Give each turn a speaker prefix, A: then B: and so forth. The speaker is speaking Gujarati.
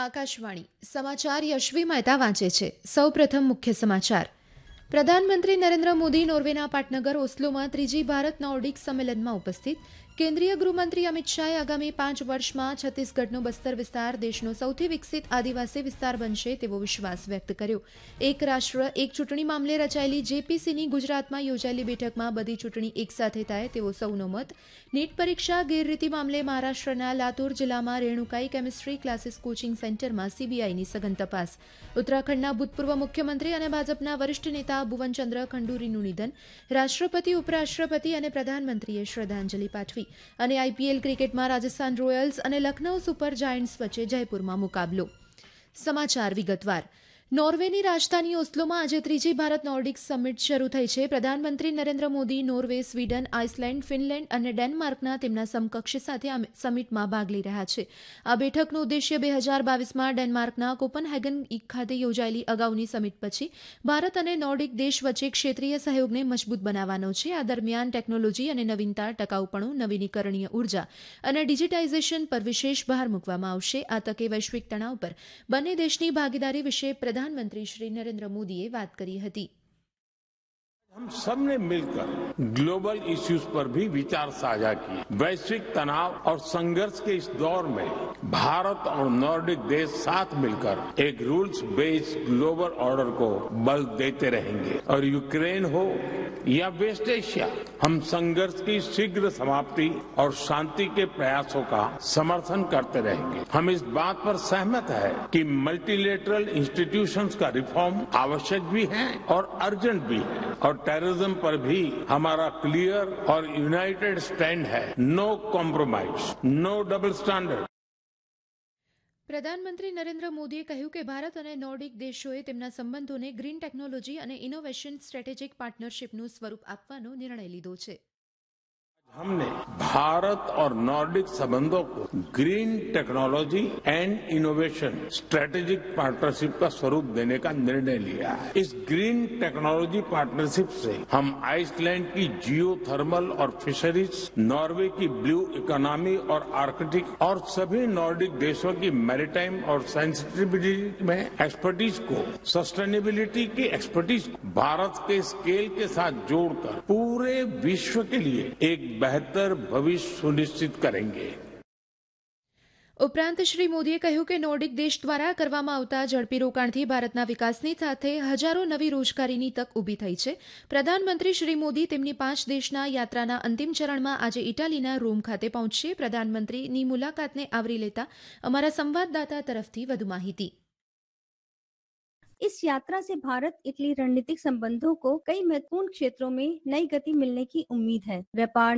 A: આકાશવાણી સમાચાર યશવી મહેતા વાંચે છે. સૌપ્રથમ મુખ્ય સમાચાર. પ્રધાનમંત્રી નરેન્દ્ર મોદી નોર્વેના પાટનગર ઓસ્લોમાં ત્રીજી ભારત નોર્ડિક સંમેલનમાં ઉપસ્થિત. કેન્દ્રીય ગૃહમંત્રી અમિત શાહે આગામી 5 વર્ષમાં છત્તીસગઢનો બસ્તર વિસ્તાર દેશનો સૌથી વિકસિત આદિવાસી વિસ્તાર બનશે તેવો વિશ્વાસ વ્યક્ત કર્યો. એક રાષ્ટ્ર એક ચૂંટણી મામલે રચાયેલી જેપીસીની ગુજરાતમાં યોજાયેલી બેઠકમાં બધી ચૂંટણી એકસાથે થાય તેવો સૌનો મત. નીટ પરીક્ષા ગેરરીતિ મામલે મહારાષ્ટ્રના લાતુર જિલ્લામાં રેણુકાઈ કેમિસ્ટ્રી ક્લાસીસ કોચિંગ સેન્ટરમાં સીબીઆઈની સઘન તપાસ. ઉત્તરાખંડના ભૂતપૂર્વ મુખ્યમંત્રી અને ભાજપના વરિષ્ઠ નેતા ભુવનચંદ્ર ખંડુરીનું નિધન. રાષ્ટ્રપતિ, ઉપરાષ્ટ્રપતિ અને પ્રધાનમંત્રીએ શ્રદ્ધાંજલિ પાઠવી. અને આઈપીએલ ક્રિકેટમાં રાજસ્થાન રોયલ્સ અને લખનઉ સુપર જાયન્ટ્સ વચ્ચે જયપુરમાં મુકાબલો. સમાચાર વિગતવાર. નોર્વેની રાજધાની ઓસ્લોમાં આજે ત્રીજી ભારત નોર્ડિક સમિટ શરૂ થઈ છે. પ્રધાનમંત્રી Narendra Modi Norway, Sweden, Iceland, Finland અને ડેનમાર્કના તેમના સમકક્ષ સાથે આ સમિટમાં ભાગ લઈ રહ્યા છે. આ બેઠકનું ઉદ્દેશ્ય 2022માં ડેનમાર્કના કોપનહેગન ખાતે યોજાયેલી અગાઉની સમિટ પછી ભારત અને નોર્ડિક દેશ વચ્ચે ક્ષેત્રીય સહયોગને મજબૂત બનાવવાનો છે. આ દરમિયાન ટેકનોલોજી અને નવીનતા, ટકાઉપણું, નવીનીકરણીય ઉર્જા અને ડિજિટાઇઝેશન પર વિશેષ ભાર મૂકવામાં આવશે. આ તકે વૈશ્વિક તણાવ પર બંને દેશની ભાગીદારી વિશે प्रधानमंत्री श्री नरेंद्र मोदी बात करी હતી.
B: हम सब ने मिलकर ग्लोबल इश्यूज पर भी विचार साझा किए. वैश्विक तनाव और संघर्ष के इस दौर में भारत और नॉर्डिक देश साथ मिलकर एक रूल्स बेस्ड ग्लोबल ऑर्डर को बल देते रहेंगे. और यूक्रेन हो या वेस्ट एशिया, हम संघर्ष की शीघ्र समाप्ति और शांति के प्रयासों का समर्थन करते रहेंगे. हम इस बात पर सहमत है कि मल्टीलेटरल इंस्टीट्यूशंस का रिफॉर्म आवश्यक भी है और अर्जेंट भी है. और टेररिज्म पर भी हमारा क्लियर और यूनाइटेड स्टैंड है. No compromise, no double standard.
A: પ્રધાનમંત્રી નરેન્દ્ર મોદીએ કહ્યું કે ભારત અને નોર્ડિક દેશોએ તેમના સંબંધોને ગ્રીન ટેકનોલોજી અને ઇનોવેશન સ્ટ્રેટેજિક પાર્ટનરશિપનું સ્વરૂપ આપવાનો નિર્ણય લીધો છે.
B: हमने भारत और नॉर्डिक संबंधों को green technology and innovation strategic partnership का स्वरूप देने का निर्णय लिया है. इस ग्रीन टेक्नोलॉजी पार्टनरशिप से हम आइसलैंड की जियो थर्मल और फिशरीज, नॉर्वे की ब्लू इकोनॉमी और आर्कटिक और सभी नॉर्डिक देशों की मैरीटाइम और सेंसिटिविटी में एक्सपर्टीज को, सस्टेनेबिलिटी की एक्सपर्टीज को भारत के स्केल के साथ जोड़कर पूरे विश्व के लिए एक बेहतर भविष्य सुनिश्चित करेंगे.
A: ઉપરાંત શ્રી મોદીએ કહ્યું કે નોર્ડિક દેશ દ્વારા કરવામાં આવતા ઝડપી રોકાણથી ભારતના વિકાસની સાથે હજારો નવી રોજગારીની તક ઊભી થઈ છે. પ્રધાનમંત્રી શ્રી મોદી તેમની 5 દેશના યાત્રાના અંતિમ ચરણમાં આજે ઇટાલીના રોમ ખાતે પહોંચશે. પ્રધાનમંત્રીની મુલાકાતને આવરી લેતા અમારા સંવાદદાતા તરફથી વધુ માહિતી.
C: इस यात्रा से भारत इटली रणनीतिक संबंधों को कई महत्वपूर्ण क्षेत्रों में नई गति मिलने की उम्मीद है. व्यापार,